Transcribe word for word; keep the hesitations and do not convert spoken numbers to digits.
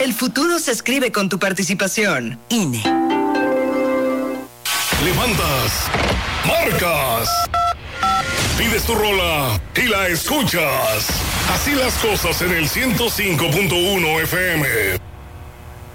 El futuro se escribe con tu participación. I N E. Levantas, marcas, pides tu rola y la escuchas. Así las cosas en el ciento cinco punto uno F M.